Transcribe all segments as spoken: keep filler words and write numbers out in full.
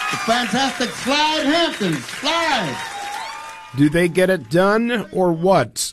The fantastic Slide Hampton. Slide. Do they get it done or what?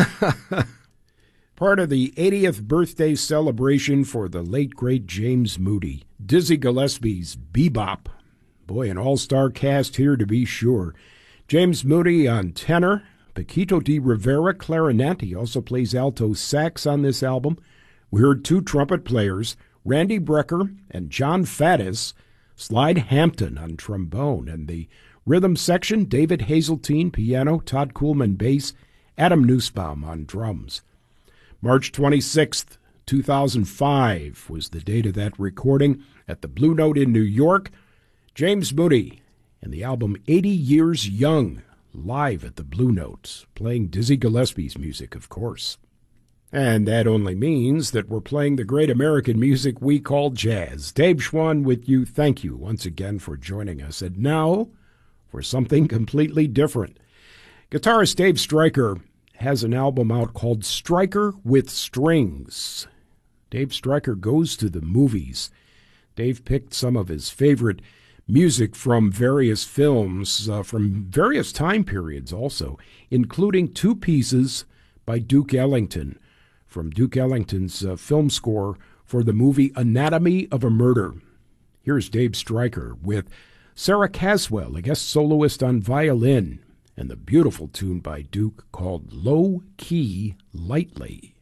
Part of the eightieth birthday celebration for the late, great James Moody. Dizzy Gillespie's Bebop. Boy, an all-star cast here to be sure. James Moody on tenor. Paquito de Rivera, clarinet. He also plays alto sax on this album. We heard two trumpet players, Randy Brecker and John Faddis. Slide Hampton on trombone. And the rhythm section, David Hazeltine, piano, Todd Kuhlman, bass, Adam Nussbaum on drums. March twenty-sixth, two thousand five was the date of that recording at the Blue Note in New York. James Moody and the album eighty Years Young, live at the Blue Note, playing Dizzy Gillespie's music, of course. And that only means that we're playing the great American music we call jazz. Dave Schwann with you. Thank you once again for joining us. And now for something completely different. Guitarist Dave Stryker has an album out called Stryker with Strings. Dave Stryker goes to the movies. Dave picked some of his favorite music from various films, uh, from various time periods also, including two pieces by Duke Ellington, from Duke Ellington's uh, film score for the movie Anatomy of a Murder. Here's Dave Stryker with Sarah Caswell, a guest soloist on violin, and the beautiful tune by Duke called Low Key Lightly.